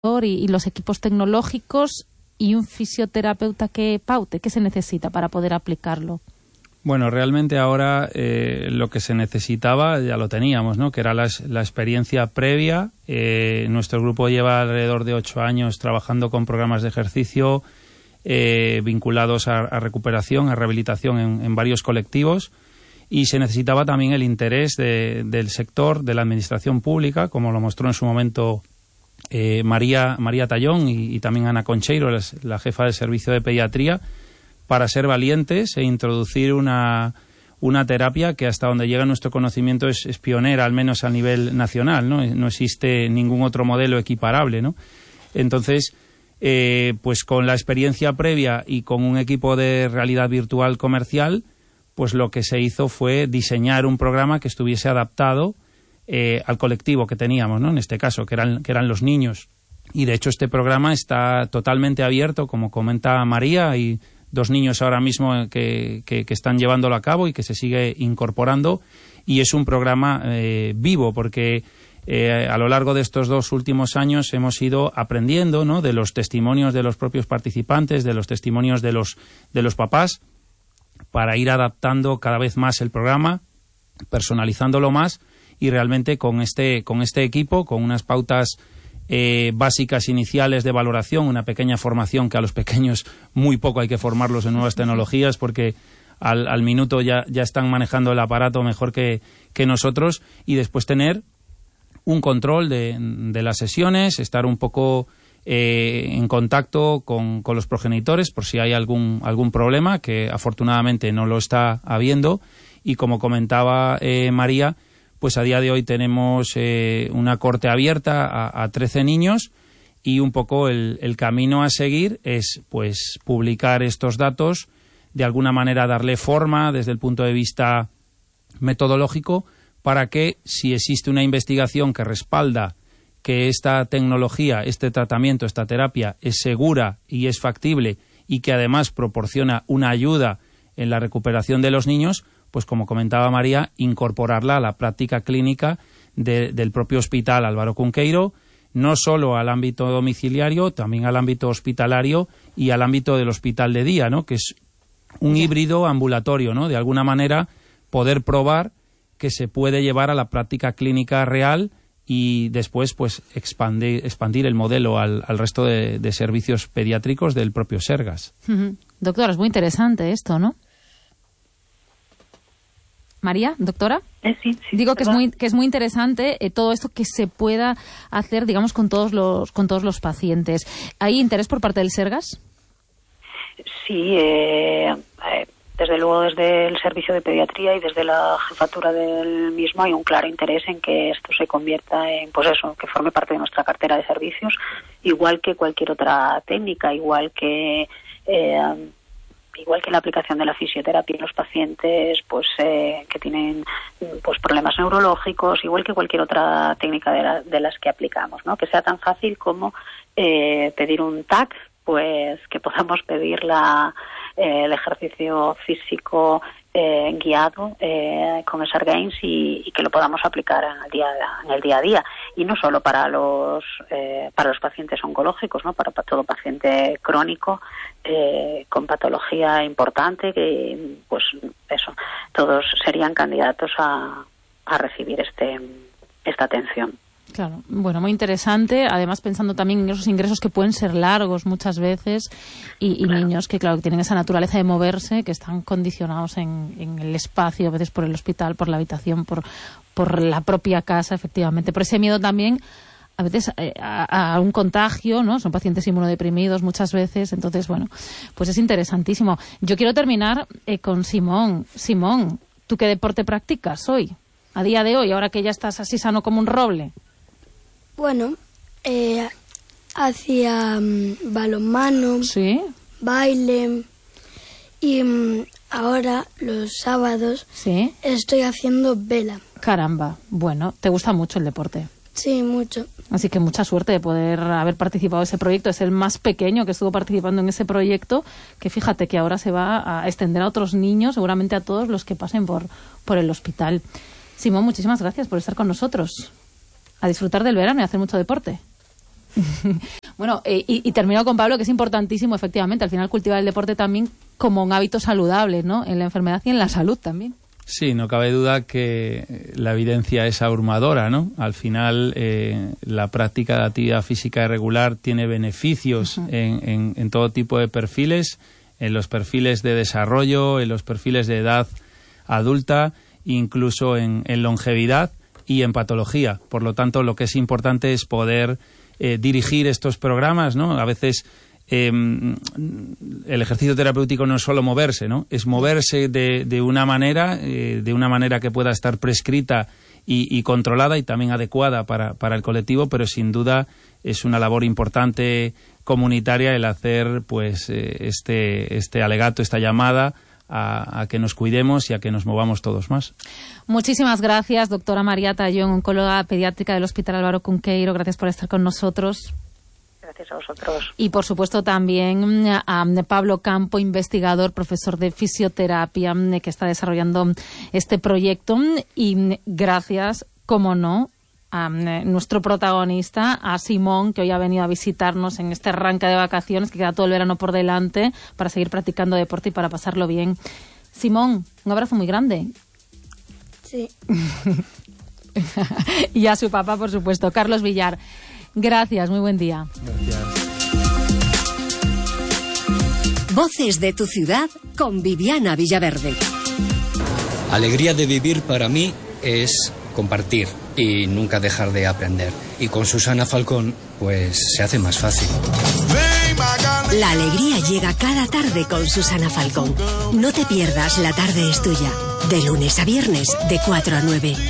y los equipos tecnológicos y un fisioterapeuta que paute? ¿Qué se necesita para poder aplicarlo? Bueno, realmente ahora lo que se necesitaba ya lo teníamos, ¿no? Que era la experiencia previa. Nuestro grupo lleva alrededor de 8 años trabajando con programas de ejercicio vinculados a recuperación, a rehabilitación en varios colectivos, y se necesitaba también el interés del sector, de la administración pública, como lo mostró en su momento María Tallón y también Ana Concheiro, la jefa del servicio de pediatría, para ser valientes e introducir una terapia que, hasta donde llega nuestro conocimiento, es pionera, al menos a nivel nacional, ¿no? No existe ningún otro modelo equiparable, ¿no? Entonces, pues con la experiencia previa y con un equipo de realidad virtual comercial, pues lo que se hizo fue diseñar un programa que estuviese adaptado al colectivo que teníamos, ¿no? En este caso, que eran los niños. Y de hecho este programa está totalmente abierto, como comenta María, y 2 niños ahora mismo que están llevándolo a cabo y que se sigue incorporando, y es un programa vivo, porque a lo largo de estos 2 últimos años hemos ido aprendiendo, ¿no?, de los testimonios de los propios participantes, de los testimonios de los papás, para ir adaptando cada vez más el programa, personalizándolo más, y realmente con este equipo, con unas pautas básicas iniciales de valoración, una pequeña formación, que a los pequeños muy poco hay que formarlos en nuevas tecnologías, porque al minuto ya están manejando el aparato mejor que nosotros, y después tener un control de las sesiones, estar un poco en contacto con los progenitores por si hay algún problema, que afortunadamente no lo está habiendo. Y como comentaba María, pues a día de hoy tenemos una corte abierta a 13 niños, y un poco el camino a seguir es pues publicar estos datos, de alguna manera darle forma desde el punto de vista metodológico, para que, si existe una investigación que respalda que esta tecnología, este tratamiento, esta terapia es segura y es factible, y que además proporciona una ayuda en la recuperación de los niños, pues como comentaba María, incorporarla a la práctica clínica del propio Hospital Álvaro Cunqueiro, no solo al ámbito domiciliario, también al ámbito hospitalario y al ámbito del hospital de día, ¿no?, que es un híbrido ambulatorio, ¿no?, de alguna manera poder probar que se puede llevar a la práctica clínica real, y después pues expandir el modelo al resto de servicios pediátricos del propio Sergas. Doctora, es muy interesante esto, ¿no? María, doctora. Sí, digo que es muy interesante todo esto que se pueda hacer, digamos, con todos los pacientes. ¿Hay interés por parte del Sergas? Sí, desde luego desde el servicio de pediatría y desde la jefatura del mismo hay un claro interés en que esto se convierta en, pues eso, que forme parte de nuestra cartera de servicios, igual que cualquier otra técnica, igual que la aplicación de la fisioterapia en los pacientes pues que tienen pues problemas neurológicos, igual que cualquier otra técnica de las que aplicamos, ¿no? Que sea tan fácil como pedir un TAC, pues que podamos pedir el ejercicio físico guiado con SR Games, y que lo podamos aplicar en el día a día, y no solo para los pacientes oncológicos, ¿no?, para todo paciente crónico con patología importante, que pues eso, todos serían candidatos a recibir esta atención. Claro, bueno, muy interesante. Además, pensando también en esos ingresos que pueden ser largos muchas veces, y claro, niños que, claro, que tienen esa naturaleza de moverse, que están condicionados en el espacio, a veces por el hospital, por la habitación, por la propia casa, efectivamente. Por ese miedo también, a veces, a un contagio, ¿no? Son pacientes inmunodeprimidos muchas veces. Entonces, bueno, pues es interesantísimo. Yo quiero terminar con Simón. Simón, ¿tú qué deporte practicas hoy? A día de hoy, ahora que ya estás así sano como un roble. Bueno, hacía balonmano, ¿sí?, baile, y ahora los sábados ¿sí?, estoy haciendo vela. Caramba, bueno, ¿te gusta mucho el deporte? Sí, mucho. Así que mucha suerte de poder haber participado en ese proyecto. Es el más pequeño que estuvo participando en ese proyecto, que fíjate que ahora se va a extender a otros niños, seguramente a todos los que pasen por el hospital. Simón, muchísimas gracias por estar con nosotros. A disfrutar del verano y hacer mucho deporte. Bueno, y termino con Pablo, que es importantísimo, efectivamente, al final cultivar el deporte también como un hábito saludable, ¿no? En la enfermedad y en la salud también. Sí, no cabe duda que la evidencia es abrumadora, ¿no? Al final, la práctica de actividad física regular tiene beneficios en todo tipo de perfiles, en los perfiles de desarrollo, en los perfiles de edad adulta, incluso en longevidad y en patología. Por lo tanto, lo que es importante es poder dirigir estos programas, ¿no? A veces el ejercicio terapéutico no es solo moverse, ¿no? Es moverse de una manera que pueda estar prescrita y controlada y también adecuada para el colectivo, pero sin duda es una labor importante comunitaria el hacer pues este alegato, esta llamada a que nos cuidemos y a que nos movamos todos más. Muchísimas gracias, doctora María Tallón, oncóloga pediátrica del Hospital Álvaro Cunqueiro. Gracias por estar con nosotros. Gracias a vosotros. Y, por supuesto, también a Pablo Campo, investigador, profesor de fisioterapia, que está desarrollando este proyecto. Y gracias, como no, a nuestro protagonista, a Simón, que hoy ha venido a visitarnos en este arranque de vacaciones, que queda todo el verano por delante, para seguir practicando deporte y para pasarlo bien. Simón, un abrazo muy grande. Sí. Y a su papá, por supuesto, Carlos Villar. Gracias, muy buen día. Gracias. Voces de tu ciudad con Viviana Villaverde. Alegría de vivir para mí es compartir y nunca dejar de aprender. Y con Susana Falcón, pues se hace más fácil. La alegría llega cada tarde con Susana Falcón. No te pierdas La tarde es tuya. De lunes a viernes, de 4 a 9.